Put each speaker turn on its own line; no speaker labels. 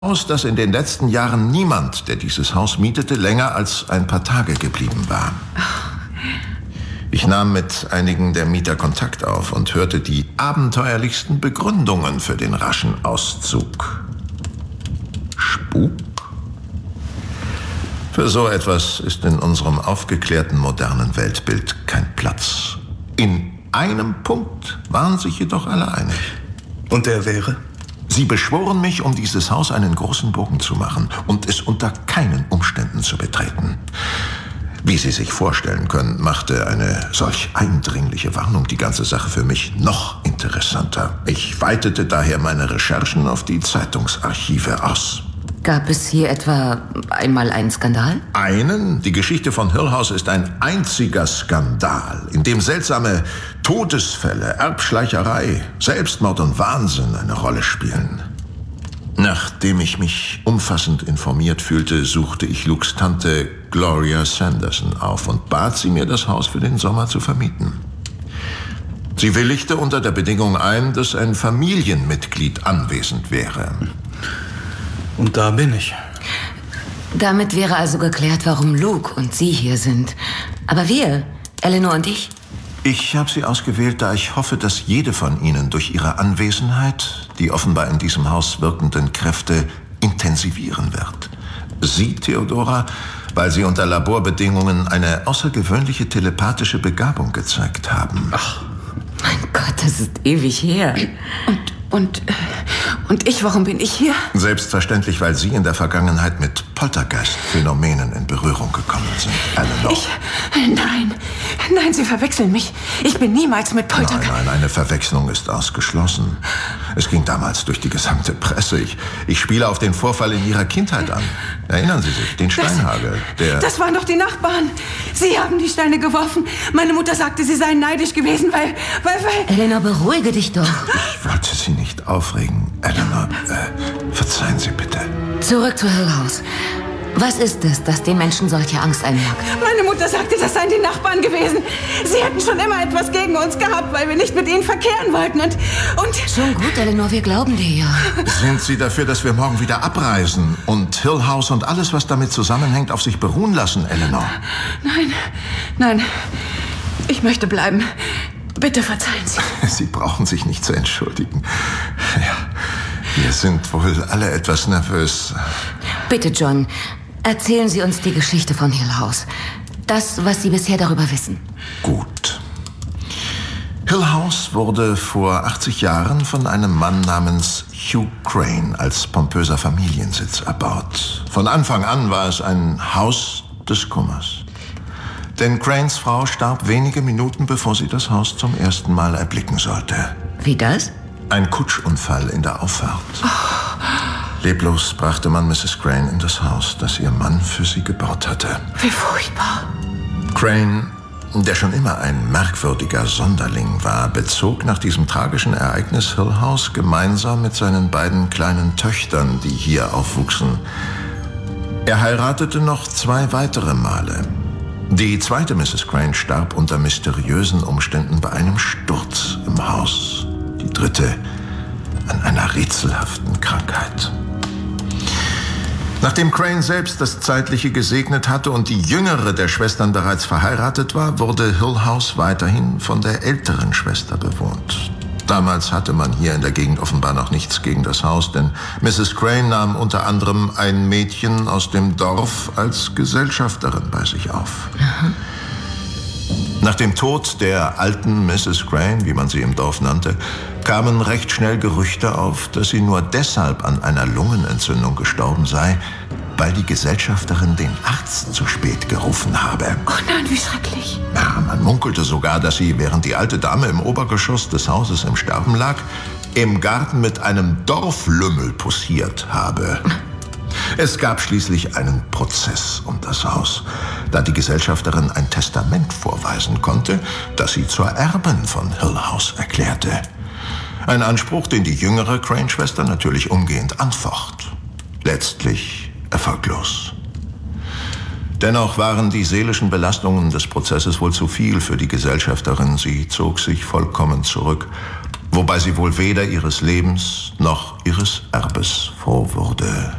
aus, dass in den letzten Jahren niemand, der dieses Haus mietete, länger als ein paar Tage geblieben war. Ich nahm mit einigen der Mieter Kontakt auf und hörte die abenteuerlichsten Begründungen für den raschen Auszug. Spuk? Für so etwas ist in unserem aufgeklärten modernen Weltbild kein Platz. In einem Punkt waren sich jedoch alle einig.
Und der wäre?
Sie beschworen mich, um dieses Haus einen großen Bogen zu machen und es unter keinen Umständen zu betreten. Wie Sie sich vorstellen können, machte eine solch eindringliche Warnung die ganze Sache für mich noch interessanter. Ich weitete daher meine Recherchen auf die Zeitungsarchive aus.
Gab es hier etwa einmal einen Skandal?
Einen? Die Geschichte von Hill House ist ein einziger Skandal, in dem seltsame Todesfälle, Erbschleicherei, Selbstmord und Wahnsinn eine Rolle spielen. Nachdem ich mich umfassend informiert fühlte, suchte ich Lukes Tante Gloria Sanderson auf und bat sie, mir das Haus für den Sommer zu vermieten. Sie willigte unter der Bedingung ein, dass ein Familienmitglied anwesend wäre.
Und da bin ich.
Damit wäre also geklärt, warum Luke und Sie hier sind. Aber wir, Eleanor und ich?
Ich habe Sie ausgewählt, da ich hoffe, dass jede von Ihnen durch ihre Anwesenheit die offenbar in diesem Haus wirkenden Kräfte intensivieren wird. Sie, Theodora, weil Sie unter Laborbedingungen eine außergewöhnliche telepathische Begabung gezeigt haben.
Ach, mein Gott, das ist ewig her.
Und ich, warum bin ich hier?
Selbstverständlich, weil Sie in der Vergangenheit mit Poltergeist-Phänomenen in Berührung gekommen sind, Eleanor.
Nein, Sie verwechseln mich. Ich bin niemals mit Poltergeist...
Nein, eine Verwechslung ist ausgeschlossen. Es ging damals durch die gesamte Presse. Ich spiele auf den Vorfall in Ihrer Kindheit an. Erinnern Sie sich, den Steinhagel,
Das waren doch die Nachbarn. Sie haben die Steine geworfen. Meine Mutter sagte, Sie seien neidisch gewesen, weil...
Eleanor, beruhige dich doch.
Ich wollte Sie nicht aufregen, Eleanor. Verzeihen Sie bitte.
Zurück zu Hill House. Was ist es, das den Menschen solche Angst einjagt?
Meine Mutter sagte, das seien die Nachbarn gewesen. Sie hätten schon immer etwas gegen uns gehabt, weil wir nicht mit ihnen verkehren wollten und...
Schon gut, Eleanor, wir glauben dir ja.
Sind Sie dafür, dass wir morgen wieder abreisen und Hill House und alles, was damit zusammenhängt, auf sich beruhen lassen, Eleanor?
Nein. Ich möchte bleiben. Bitte verzeihen Sie.
Sie brauchen sich nicht zu entschuldigen. Ja, wir sind wohl alle etwas nervös.
Bitte, John, erzählen Sie uns die Geschichte von Hill House. Das, was Sie bisher darüber wissen.
Gut. Hill House wurde vor 80 Jahren von einem Mann namens Hugh Crane als pompöser Familiensitz erbaut. Von Anfang an war es ein Haus des Kummers. Denn Cranes Frau starb wenige Minuten, bevor sie das Haus zum ersten Mal erblicken sollte.
Wie das?
Ein Kutschunfall in der Auffahrt. Leblos brachte man Mrs. Crane in das Haus, das ihr Mann für sie gebaut hatte.
Wie furchtbar.
Crane, der schon immer ein merkwürdiger Sonderling war, bezog nach diesem tragischen Ereignis Hill House gemeinsam mit seinen beiden kleinen Töchtern, die hier aufwuchsen. Er heiratete noch 2 weitere Male. Die zweite Mrs. Crane starb unter mysteriösen Umständen bei einem Sturz im Haus. Die dritte an einer rätselhaften Krankheit. Nachdem Crane selbst das Zeitliche gesegnet hatte und die jüngere der Schwestern bereits verheiratet war, wurde Hill House weiterhin von der älteren Schwester bewohnt. Damals hatte man hier in der Gegend offenbar noch nichts gegen das Haus, denn Mrs. Crane nahm unter anderem ein Mädchen aus dem Dorf als Gesellschafterin bei sich auf. Nach dem Tod der alten Mrs. Crane, wie man sie im Dorf nannte, kamen recht schnell Gerüchte auf, dass sie nur deshalb an einer Lungenentzündung gestorben sei, weil die Gesellschafterin den Arzt zu spät gerufen habe.
Oh nein, wie schrecklich.
Ja, man munkelte sogar, dass sie, während die alte Dame im Obergeschoss des Hauses im Sterben lag, im Garten mit einem Dorflümmel poussiert habe. Es gab schließlich einen Prozess um das Haus, da die Gesellschafterin ein Testament vorweisen konnte, das sie zur Erbin von Hill House erklärte. Ein Anspruch, den die jüngere Crane-Schwester natürlich umgehend anfocht. Letztlich erfolglos. Dennoch waren die seelischen Belastungen des Prozesses wohl zu viel für die Gesellschafterin. Sie zog sich vollkommen zurück wobei sie wohl weder ihres Lebens noch ihres Erbes froh wurde.